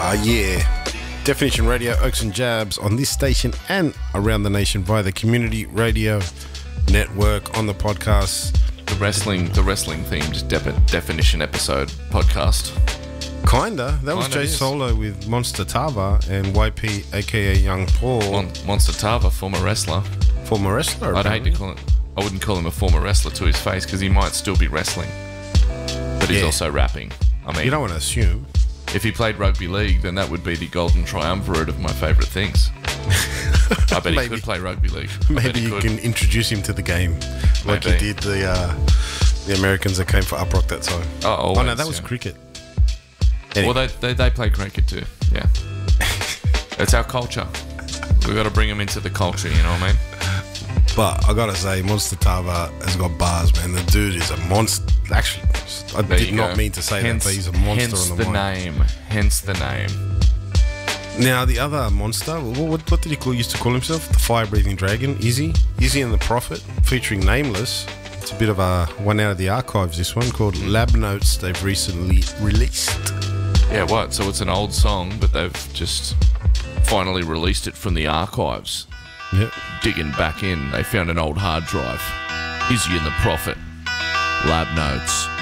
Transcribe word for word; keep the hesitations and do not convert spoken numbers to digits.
Uh, yeah. Definition Radio, Oaks and Jabs on this station and around the nation via the Community Radio Network on the podcast. The wrestling, the wrestling themed de- definition episode podcast. Kinda. That was Kinda Jay is. Solo with Monster Tava and Y P, aka Young Paul. Mon- Monster Tava, former wrestler. Former wrestler. I'd hate apparently. to call it. I wouldn't call him a former wrestler to his face because he might still be wrestling, but he's Yeah. also rapping. I mean, You don't want to assume. if he played rugby league, then that would be the golden triumvirate of my favourite things. I bet he Maybe. could play rugby league. I bet Maybe he you could. can introduce him to the game like you Maybe. did the uh, the Americans that came for Up Rock that time. Oh, always, oh no, that was yeah. cricket. Anyway. Well, they, they they play cricket too. Yeah, it's our culture. We've got to bring them into the culture. You know what I mean? But I gotta say, Monster Tava has got bars, man. The dude is a monster. Actually, I There did you not go. mean to say hence, that, but he's a monster hence on the, the mic. name. Hence the name. Now, the other monster, what, what, what did he call, used to call himself? The fire-breathing dragon, Izzy. Izzy and the Prophet, featuring Nameless. It's a bit of a one out of the archives, this one, called Lab Notes they've recently released. Yeah, what? So it's an old song, but they've just finally released it from the archives. Yep. Digging back in, they found an old hard drive. Izzy and the Prophet. Lab Notes.